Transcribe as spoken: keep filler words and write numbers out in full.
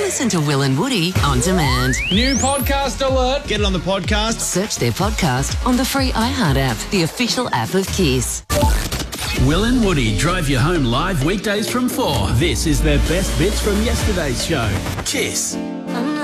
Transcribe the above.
Listen to Will and Woody on demand. New podcast alert. Get it on the podcast. Search their podcast on the free iHeart app, the official app of Kiss. Will and Woody drive you home live weekdays from four. This is their best bits from yesterday's show. Kiss.